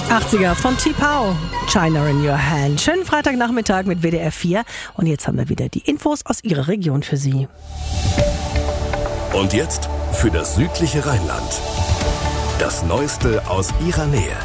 80er von T-Pow, China in Your Hand. Schönen Freitagnachmittag mit WDR 4. Und jetzt haben wir wieder die Infos aus Ihrer Region für Sie. Und jetzt für das südliche Rheinland. Das Neueste aus Ihrer Nähe.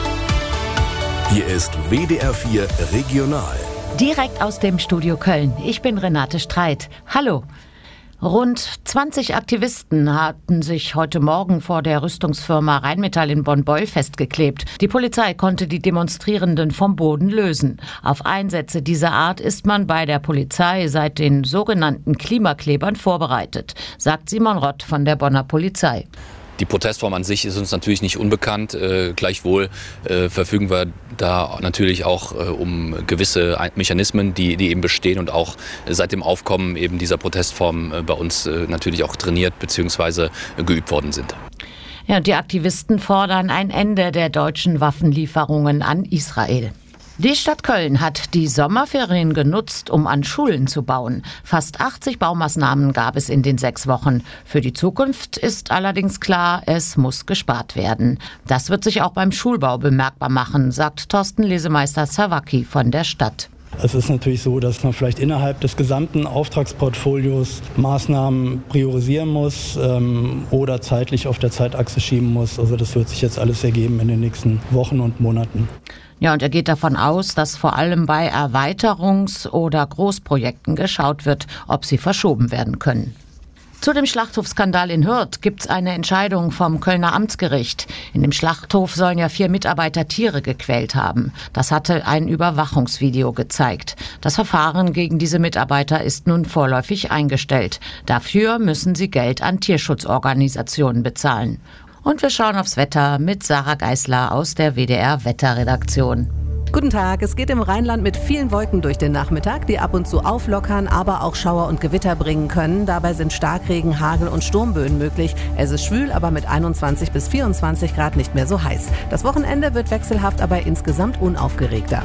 Hier ist WDR 4 Regional. Direkt aus dem Studio Köln. Ich bin Renate Streit. Hallo. Rund 20 Aktivisten hatten sich heute Morgen vor der Rüstungsfirma Rheinmetall in Bonn-Beul festgeklebt. Die Polizei konnte die Demonstrierenden vom Boden lösen. Auf Einsätze dieser Art ist man bei der Polizei seit den sogenannten Klimaklebern vorbereitet, sagt Simon Rott von der Bonner Polizei. Die Protestform an sich ist uns natürlich nicht unbekannt. Gleichwohl verfügen wir da natürlich auch um gewisse Mechanismen, die eben bestehen und auch seit dem Aufkommen eben dieser Protestform bei uns natürlich auch trainiert bzw. geübt worden sind. Ja, die Aktivisten fordern ein Ende der deutschen Waffenlieferungen an Israel. Die Stadt Köln hat die Sommerferien genutzt, um an Schulen zu bauen. Fast 80 Baumaßnahmen gab es in den 6 Wochen. Für die Zukunft ist allerdings klar, es muss gespart werden. Das wird sich auch beim Schulbau bemerkbar machen, sagt Thorsten Lesemeister-Zawacki von der Stadt. Es ist natürlich so, dass man vielleicht innerhalb des gesamten Auftragsportfolios Maßnahmen priorisieren muss oder zeitlich auf der Zeitachse schieben muss. Also das wird sich jetzt alles ergeben in den nächsten Wochen und Monaten. Ja, und er geht davon aus, dass vor allem bei Erweiterungs- oder Großprojekten geschaut wird, ob sie verschoben werden können. Zu dem Schlachthofskandal in Hürth gibt's eine Entscheidung vom Kölner Amtsgericht. In dem Schlachthof sollen ja 4 Mitarbeiter Tiere gequält haben. Das hatte ein Überwachungsvideo gezeigt. Das Verfahren gegen diese Mitarbeiter ist nun vorläufig eingestellt. Dafür müssen sie Geld an Tierschutzorganisationen bezahlen. Und wir schauen aufs Wetter mit Sarah Geisler aus der WDR-Wetterredaktion. Guten Tag, es geht im Rheinland mit vielen Wolken durch den Nachmittag, die ab und zu auflockern, aber auch Schauer und Gewitter bringen können. Dabei sind Starkregen, Hagel und Sturmböen möglich. Es ist schwül, aber mit 21 bis 24 Grad nicht mehr so heiß. Das Wochenende wird wechselhaft, aber insgesamt unaufgeregter.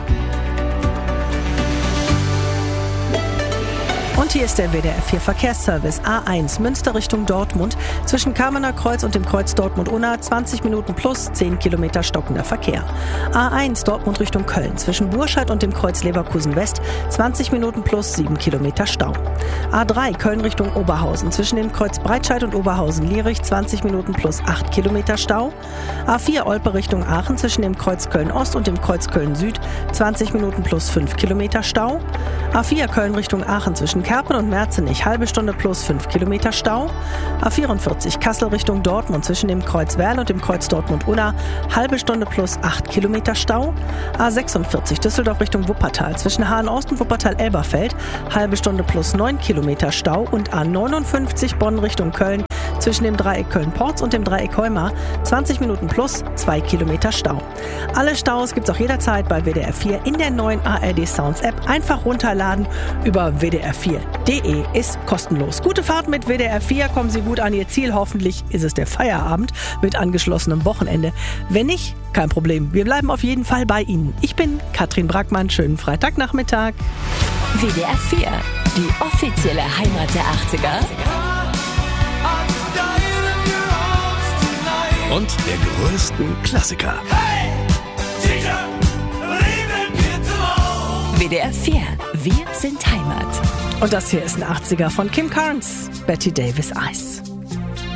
Und hier ist der WDR 4 Verkehrsservice. A1 Münster Richtung Dortmund. Zwischen Kamener Kreuz und dem Kreuz Dortmund-Unna 20 Minuten plus 10 Kilometer stockender Verkehr. A1 Dortmund Richtung Köln. Zwischen Burscheid und dem Kreuz Leverkusen-West 20 Minuten plus 7 Kilometer Stau. A3 Köln Richtung Oberhausen. Zwischen dem Kreuz Breitscheid und Oberhausen-Lierich 20 Minuten plus 8 Kilometer Stau. A4 Olpe Richtung Aachen. Zwischen dem Kreuz Köln-Ost und dem Kreuz Köln-Süd 20 Minuten plus 5 Kilometer Stau. A4 Köln Richtung Aachen. Zwischen Kerpen und Merzenich, halbe Stunde plus 5 Kilometer Stau. A44 Kassel Richtung Dortmund zwischen dem Kreuz Werl und dem Kreuz Dortmund-Unna, halbe Stunde plus 8 Kilometer Stau. A46 Düsseldorf Richtung Wuppertal zwischen Hahn-Ost und Wuppertal-Elberfeld, halbe Stunde plus 9 Kilometer Stau. Und A59 Bonn Richtung Köln zwischen dem Dreieck Köln-Porz und dem Dreieck Heumar 20 Minuten plus 2 Kilometer Stau. Alle Staus gibt's auch jederzeit bei WDR 4 in der neuen ARD Sounds App. Einfach runterladen über WDR4.de, ist kostenlos. Gute Fahrt mit WDR 4, kommen Sie gut an Ihr Ziel. Hoffentlich ist es der Feierabend mit angeschlossenem Wochenende. Wenn nicht, kein Problem. Wir bleiben auf jeden Fall bei Ihnen. Ich bin Katrin Brackmann. Schönen Freitagnachmittag. WDR 4, die offizielle Heimat der 80er. Und der größten Klassiker. Hey, Teacher, WDR 4, wir sind Heimat. Und das hier ist ein 80er von Kim Carnes, Betty Davis Eyes.